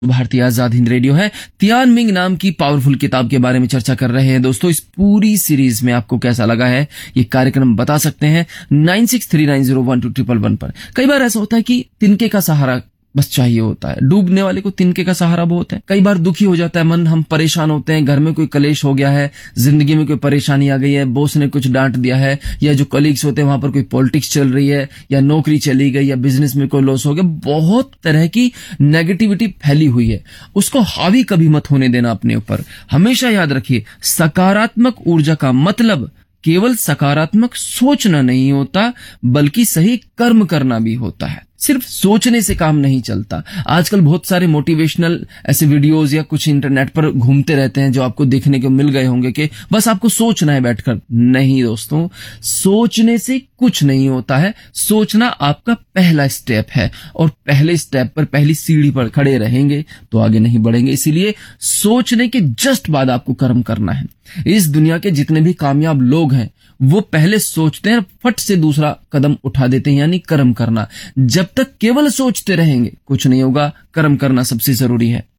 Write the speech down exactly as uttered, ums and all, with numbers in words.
भारतीय आजाद हिंद रेडियो है। Tian Ming नाम की पावरफुल किताब के बारे में चर्चा कर रहे हैं। दोस्तों, इस पूरी सीरीज में आपको कैसा लगा है ये कार्यक्रम बता सकते हैं nine six three nine zero one two triple one पर। कई बार ऐसा होता है कि तिनके का सहारा बस चाहिए होता है, डूबने वाले को तिनके का सहारा बहुत है। कई बार दुखी हो जाता है मन, हम परेशान होते हैं, घर में कोई कलेश हो गया है, जिंदगी में कोई परेशानी आ गई है, बॉस ने कुछ डांट दिया है, या जो कलीग्स होते हैं वहां पर कोई पॉलिटिक्स चल रही है, या नौकरी चली गई, या बिजनेस में कोई लॉस हो गया। बहुत तरह की नेगेटिविटी फैली हुई है, उसको हावी कभी मत होने देना अपने ऊपर। हमेशा याद रखिए, सकारात्मक ऊर्जा का मतलब केवल सकारात्मक सोचना नहीं होता, बल्कि सही कर्म करना भी होता है। सिर्फ सोचने से काम नहीं चलता। आजकल बहुत सारे मोटिवेशनल ऐसे वीडियोस या कुछ इंटरनेट पर घूमते रहते हैं जो आपको देखने को मिल गए होंगे कि बस आपको सोचना है बैठकर। नहीं दोस्तों, सोचने से कुछ नहीं होता है। सोचना आपका पहला स्टेप है, और पहले स्टेप पर, पहली सीढ़ी पर खड़े रहेंगे तो आगे नहीं बढ़ेंगे। इसीलिए सोचने के जस्ट बाद आपको कर्म करना है। इस दुनिया के जितने भी कामयाब लोग हैं वो पहले सोचते हैं, फट से दूसरा कदम उठा देते हैं, यानी कर्म करना। जब तक केवल सोचते रहेंगे कुछ नहीं होगा। कर्म करना सबसे जरूरी है।